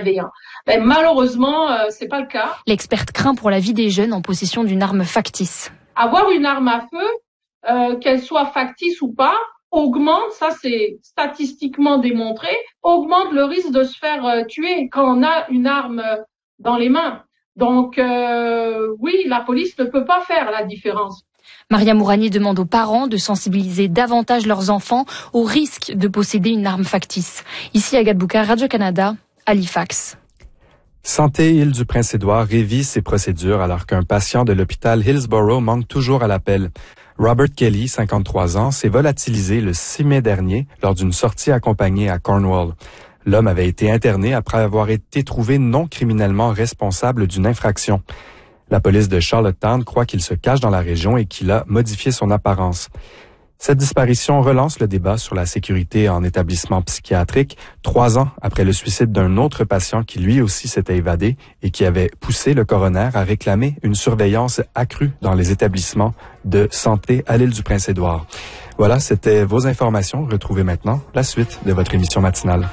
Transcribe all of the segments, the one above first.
malveillants. Mais malheureusement, c'est pas le cas. L'experte craint pour la vie des jeunes en possession d'une arme factice. Avoir une arme à feu, qu'elle soit factice ou pas, augmente, ça c'est statistiquement démontré, augmente le risque de se faire tuer quand on a une arme dans les mains. Donc oui, la police ne peut pas faire la différence. Maria Mourani demande aux parents de sensibiliser davantage leurs enfants au risque de posséder une arme factice. Ici, Agathe Boucard, Radio-Canada, Halifax. Santé Île-du-Prince-Édouard révise ses procédures alors qu'un patient de l'hôpital Hillsborough manque toujours à l'appel. Robert Kelly, 53 ans, s'est volatilisé le 6 mai dernier lors d'une sortie accompagnée à Cornwall. L'homme avait été interné après avoir été trouvé non criminellement responsable d'une infraction. La police de Charlottetown croit qu'il se cache dans la région et qu'il a modifié son apparence. Cette disparition relance le débat sur la sécurité en établissement psychiatrique, 3 ans après le suicide d'un autre patient qui lui aussi s'était évadé et qui avait poussé le coroner à réclamer une surveillance accrue dans les établissements de santé à l'Île-du-Prince-Édouard. Voilà, c'était vos informations. Retrouvez maintenant la suite de votre émission matinale.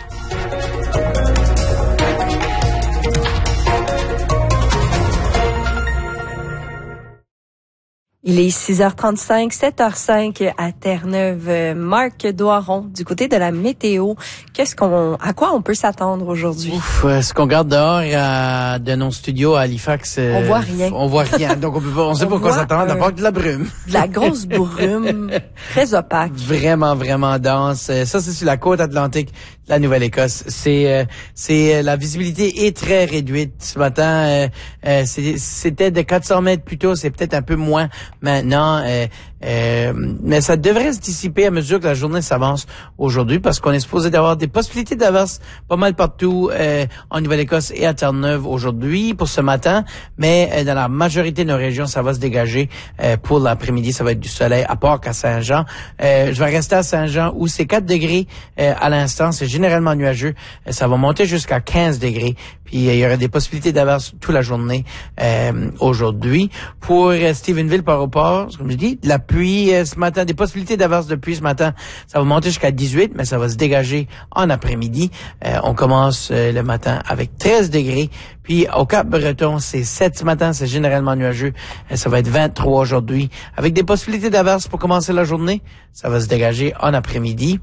Il est 6h35, 7h05 à Terre-Neuve. Marc Doiron, du côté de la météo, à quoi on peut s'attendre aujourd'hui? Ce qu'on regarde dehors de nos studios à Halifax, on voit rien. On voit rien. Donc on sait pas quoi s'attendre, à part de la brume. De la grosse brume, très opaque. Vraiment, vraiment dense. Ça, c'est sur la côte atlantique de la Nouvelle-Écosse. C'est la visibilité est très réduite. Ce matin, c'était de 400 mètres plus tôt, c'est peut-être un peu moins maintenant, mais ça devrait se dissiper à mesure que la journée s'avance aujourd'hui parce qu'on est supposé d'avoir des possibilités d'averses pas mal partout en Nouvelle-Écosse et à Terre-Neuve aujourd'hui pour ce matin, mais dans la majorité de nos régions, ça va se dégager pour l'après-midi, ça va être du soleil à part qu'à Saint-Jean. Je vais rester à Saint-Jean où c'est 4 degrés à l'instant, c'est généralement nuageux, ça va monter jusqu'à 15 degrés, puis il y aura des possibilités d'averses toute la journée aujourd'hui. Pour Stephenville par rapport, comme je dis, la pluie ce matin, des possibilités d'averses de pluie ce matin, ça va monter jusqu'à 18, mais ça va se dégager en après-midi. On commence le matin avec 13 degrés, puis au Cap-Breton, c'est 7 ce matin, c'est généralement nuageux, ça va être 23 aujourd'hui, avec des possibilités d'averses pour commencer la journée, ça va se dégager en après-midi.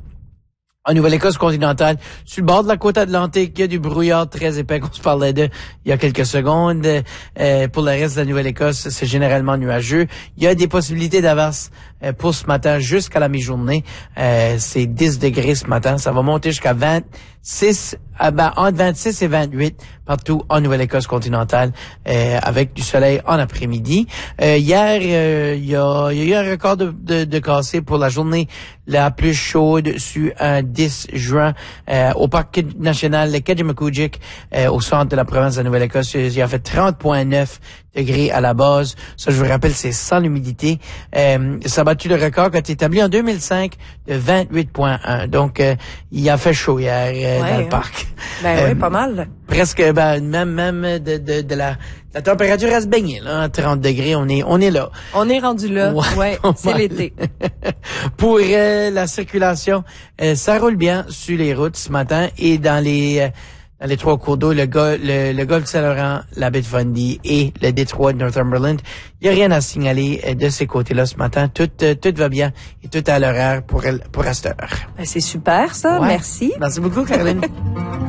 En Nouvelle-Écosse continentale, sur le bord de la côte atlantique, il y a du brouillard très épais qu'on se parlait de il y a quelques secondes. Pour le reste de la Nouvelle-Écosse, c'est généralement nuageux. Il y a des possibilités d'averses pour ce matin jusqu'à la mi-journée. C'est 10 degrés ce matin. Ça va monter jusqu'à 26, entre 26 et 28 partout en Nouvelle-Écosse continentale, avec du soleil en après-midi. Hier, il y a eu un record de cassé pour la journée la plus chaude sur un 10 juin au parc national de Kedjimekujik, au centre de la province de la Nouvelle-Écosse. Il a fait 30,9 degrés à la base. Ça, je vous rappelle, c'est sans l'humidité. Ça a battu le record qui a été établi en 2005 de 28,1. Donc, il a fait chaud hier dans le parc. Oui, pas mal. Presque, même de la température à se baigner, là, 30 degrés, on est là. On est rendu là. Ouais, c'est l'été. Pour la circulation, ça roule bien sur les routes ce matin et dans les 3 cours d'eau, le golfe Saint-Laurent, la baie de Fundy et le détroit de Northumberland. Il n'y a rien à signaler de ces côtés-là ce matin. Tout va bien et tout est à l'horaire pour cette heure. C'est super, ça. Ouais. Merci. Merci beaucoup, Caroline.